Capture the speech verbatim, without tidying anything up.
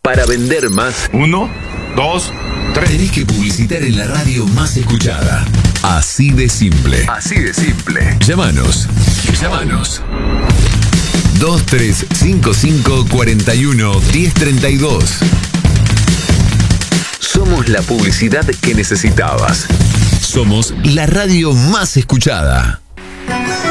Para vender más. Uno, dos, tres. Tenés que publicitar en la radio más escuchada. Así de simple. Así de simple. Llámanos. Llámanos. dos tres cinco cinco cuatro uno uno cero tres dos. Somos la publicidad que necesitabas. Somos la radio más escuchada.